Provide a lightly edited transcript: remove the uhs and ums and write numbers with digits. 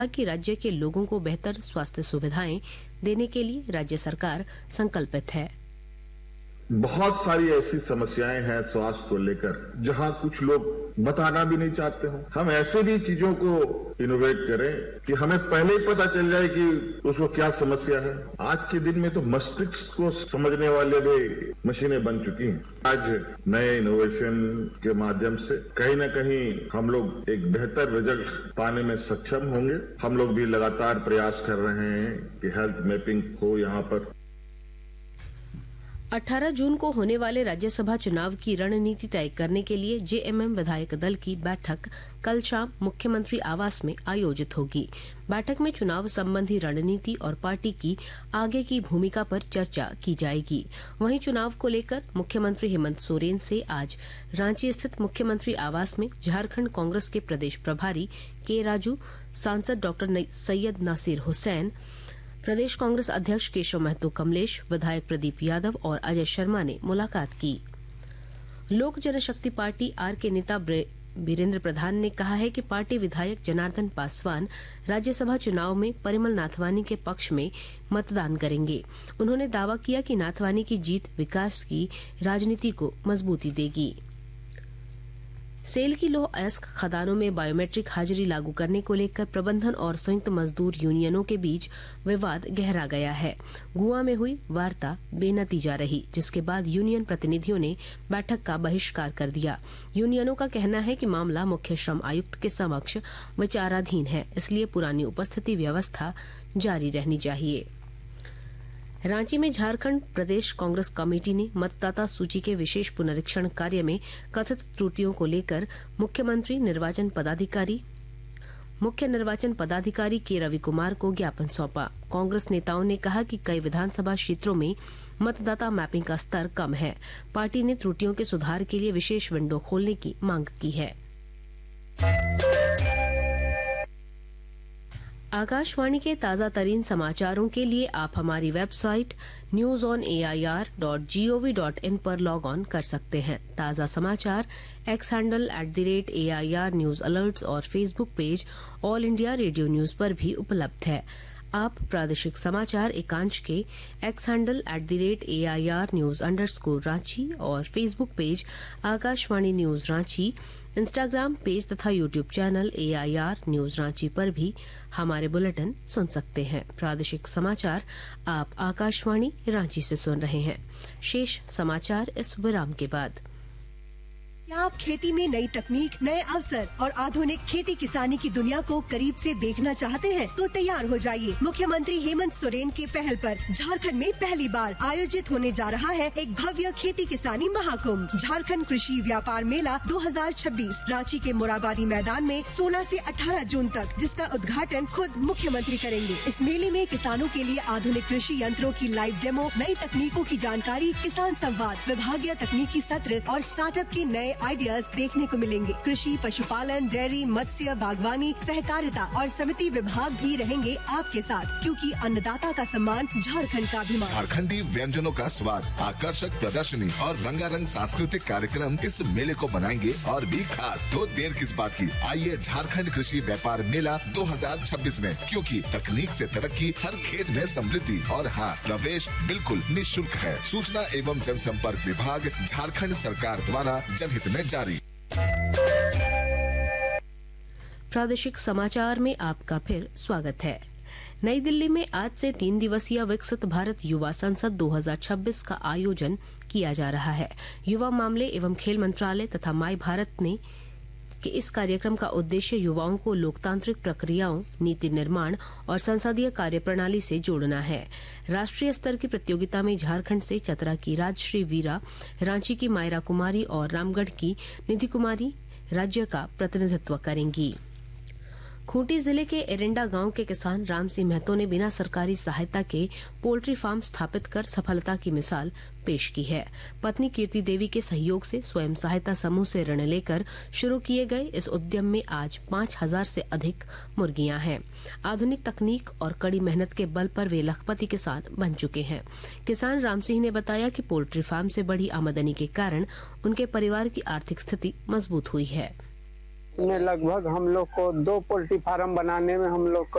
कि राज्य के लोगों को बेहतर स्वास्थ्य सुविधाएं देने के लिए राज्य सरकार संकल्पित है। बहुत सारी ऐसी समस्याएं हैं स्वास्थ्य को लेकर जहां कुछ लोग बताना भी नहीं चाहते हो। हम ऐसे भी चीजों को इनोवेट करें कि हमें पहले ही पता चल जाए कि उसको क्या समस्या है। आज के दिन में तो मस्तिष्क को समझने वाले भी मशीनें बन चुकी हैं। आज नए इनोवेशन के माध्यम से कहीं न कहीं हम लोग एक बेहतर रिजल्ट पाने में सक्षम होंगे। हम लोग भी लगातार प्रयास कर रहे हैं कि हेल्थ मैपिंग हो यहाँ पर। 18 जून को होने वाले राज्यसभा चुनाव की रणनीति तय करने के लिए जेएमएम विधायक दल की बैठक कल शाम मुख्यमंत्री आवास में आयोजित होगी। बैठक में चुनाव संबंधी रणनीति और पार्टी की आगे की भूमिका पर चर्चा की जाएगी। वहीं चुनाव को लेकर मुख्यमंत्री हेमंत सोरेन से आज रांची स्थित मुख्यमंत्री आवास में झारखंड कांग्रेस के प्रदेश प्रभारी के राजू, सांसद डॉक्टर सैयद नासिर हुसैन, प्रदेश कांग्रेस अध्यक्ष केशव महतो कमलेश, विधायक प्रदीप यादव और अजय शर्मा ने मुलाकात की। लोक जनशक्ति पार्टी आर के नेता वीरेंद्र प्रधान ने कहा है कि पार्टी विधायक जनार्दन पासवान राज्यसभा चुनाव में परिमल नाथवानी के पक्ष में मतदान करेंगे। उन्होंने दावा किया कि नाथवानी की जीत विकास की राजनीति को मजबूती देगी। सेल की लौह अयस्क खदानों में बायोमेट्रिक हाजिरी लागू करने को लेकर प्रबंधन और संयुक्त मजदूर यूनियनों के बीच विवाद गहरा गया है। गोवा में हुई वार्ता बेनतीजा रही, जिसके बाद यूनियन प्रतिनिधियों ने बैठक का बहिष्कार कर दिया। यूनियनों का कहना है कि मामला मुख्य श्रम आयुक्त के समक्ष विचाराधीन है, इसलिए पुरानी उपस्थिति व्यवस्था जारी रहनी चाहिए। रांची में झारखंड प्रदेश कांग्रेस कमेटी ने मतदाता सूची के विशेष पुनरीक्षण कार्य में कथित त्रुटियों को लेकर मुख्य निर्वाचन पदाधिकारी के रवि कुमार को ज्ञापन सौंपा। कांग्रेस नेताओं ने कहा कि कई विधानसभा क्षेत्रों में मतदाता मैपिंग का स्तर कम है। पार्टी ने त्रुटियों के सुधार के लिए विशेष विंडो खोलने की मांग की है। आकाशवाणी के ताजा तरीन समाचारों के लिए आप हमारी वेबसाइट newsonair.gov.in पर लॉग ऑन कर सकते हैं। ताजा समाचार x handle @AIR news alerts और Facebook page all India radio news पर भी उपलब्ध है। आप प्रादेशिक समाचार एकांश के x handle @AIR news _Ranchi और Facebook page Akashvani news Ranchi, Instagram page तथा YouTube channel AIR news Ranchi पर भी हमारे बुलेटिन सुन सकते हैं। प्रादेशिक समाचार आप आकाशवाणी रांची से सुन रहे हैं। शेष समाचार इस विराम के बाद। क्या आप खेती में नई तकनीक, नए अवसर और आधुनिक खेती किसानी की दुनिया को करीब से देखना चाहते हैं? तो तैयार हो जाइए। मुख्यमंत्री हेमंत सोरेन के पहल पर झारखंड में पहली बार आयोजित होने जा रहा है एक भव्य खेती किसानी महाकुंभ, झारखंड कृषि व्यापार मेला 2026 रांची के मोराबादी मैदान में 16 से 18 जून तक, जिसका उद्घाटन खुद मुख्यमंत्री करेंगे। इस मेले में किसानों के लिए आधुनिक कृषि यंत्रों की लाइव डेमो, नई तकनीकों की जानकारी, किसान संवाद, विभागीय तकनीकी सत्र और स्टार्टअप के नए आइडियाज देखने को मिलेंगे। कृषि, पशुपालन, डेयरी, मत्स्य, बागवानी, सहकारिता और समिति विभाग भी रहेंगे आपके साथ, क्योंकि अन्नदाता का सम्मान झारखंड का अभिमान। झारखंडी व्यंजनों का स्वाद, आकर्षक प्रदर्शनी और रंगारंग सांस्कृतिक कार्यक्रम इस मेले को बनाएंगे और भी खास। तो देर किस बात की, आइए झारखंड कृषि व्यापार मेला 2026 में, क्योंकि तकनीक से तरक्की, हर खेत में समृद्धि और हाँ, प्रवेश बिल्कुल निःशुल्क है। सूचना एवं जनसंपर्क विभाग झारखंड सरकार द्वारा जनहित में जारी। प्रादेशिक समाचार में आपका फिर स्वागत है। नई दिल्ली में आज से 3 दिवसीय विकसित भारत युवा संसद 2026 का आयोजन किया जा रहा है। युवा मामले एवं खेल मंत्रालय तथा माई भारत ने कि इस कार्यक्रम का उद्देश्य युवाओं को लोकतांत्रिक प्रक्रियाओं, नीति निर्माण और संसदीय कार्यप्रणाली से जोड़ना है। राष्ट्रीय स्तर की प्रतियोगिता में झारखंड से चतरा की राजश्री वीरा, रांची की मायरा कुमारी और रामगढ़ की निधि कुमारी राज्य का प्रतिनिधित्व करेंगी। खूंटी जिले के एरेंडा गांव के किसान राम सिंह महतो ने बिना सरकारी सहायता के पोल्ट्री फार्म स्थापित कर सफलता की मिसाल पेश की है। पत्नी कीर्ति देवी के सहयोग से स्वयं सहायता समूह से ऋण लेकर शुरू किए गए इस उद्यम में आज 5000 से अधिक मुर्गियां हैं। आधुनिक तकनीक और कड़ी मेहनत के बल पर वे लखपति किसान बन चुके हैं। किसान राम सिंह ने बताया कि पोल्ट्री फार्म से बढ़ी आमदनी के कारण उनके परिवार की आर्थिक स्थिति मजबूत हुई है। इसमें लगभग हम लोग को 2 पोल्ट्री फार्म बनाने में हम लोग को